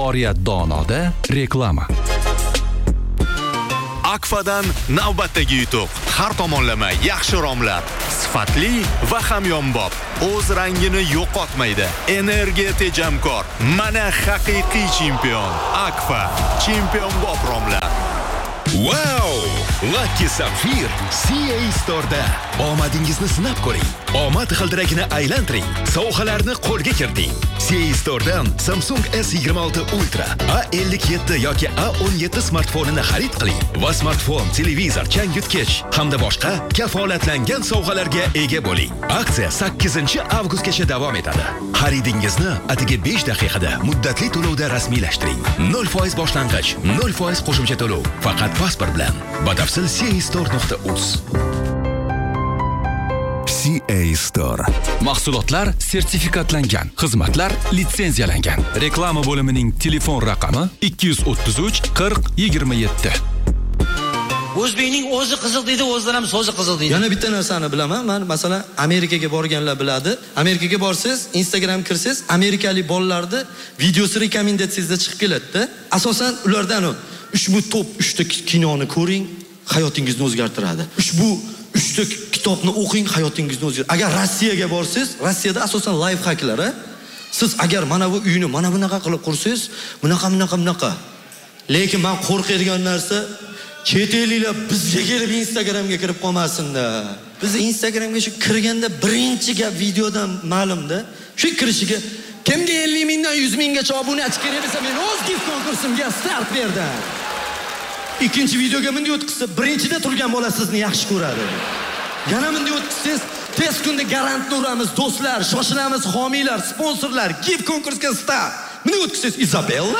Oriyat Donoda reklama. Akfadan navbatdagi yutuq. Har tomonlama yaxshi romlar, sifatli va hamyonbop. O'z rangini yo'qotmaydi. Energiya tejamkor. Mana haqiqiy chempion. Akfa, chempionbop romlar. Wow! Lucky Sapphire CA Store'da omadingizni sinab ko'ring. Omad g'ildiragini aylantiring. Sovg'alarni qo'lga kiriting. CA Store'dan Samsung S26 Ultra, A57 yoki A17 smartfonini xarid qiling va smartfon, televizor, changyutgich hamda boshqa kafolatlangan sovg'alarga ega bo'ling. Aksiya 8-avgustgacha davom etadi. Xaridingizni atigi 5 daqiqada muddatli to'lovda rasmiylashtiring. 0% boshlang'ich, 0% qo'shimcha to'lov. Faqat pasport bilan. Batafsil castore.uz. CA Store. Mahsulotlar sertifikatlangan, xizmatlar litsenziyalangan. Reklama bo'limining telefon raqami 233 40 27. O'zbekning o'zi qiziq deydi, o'zlari ham so'zi qiziq deydi. Yana bitta narsani bilaman. Men masalan Amerikaga borganlar biladi. Amerikaga borsiz, Instagram kirsiz, amerikalik bolalarni videosi rekomendatsiyasida chiqib keladi-da. Asosan ulardan ushbu top 3 ta kinoni ko'ring, hayotingizni o'zgartiradi. Ushbu 3 ta kitobni o'qing, hayotingizni o'zgartiradi. Agar Rossiyaga borsiz, Rossiyada asosan life hacklar, siz agar mana bu uyni mana bunaqa qilib qursangiz, bunaqa. Lekin men qo'rqadigan narsa chet elliklar bizga kelib Instagramga kirib qolmasin-da. Biz Instagramga shu kirganda birinchi gap videodan ma'lumda, shu kirishiga kimga 50 mingdan 100 minggacha obunachi kerak desa, men o'z gift konkursimga start berdim. Ikkinchi videoga bunday o'tkazsa, birinchida turgan bola sizni yaxshi ko'radi. Yana bunday o'tkazsangiz, tez kunda garantni uramiz, do'stlar, shoshilamiz, homiylar, sponsorlar, gift konkursga start. Bunday o'tkazsangiz, Isabella?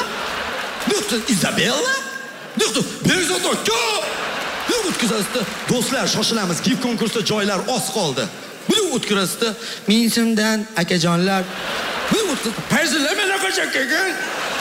Berzot aka! Bunday o'tkazasizda, do'stlar, shoshilamiz, gift konkursda joylar oz qoldi. Bunday o'tkazasizda, men simdan akajonlar. Bunday o'tkazasizda, hazillama akajon.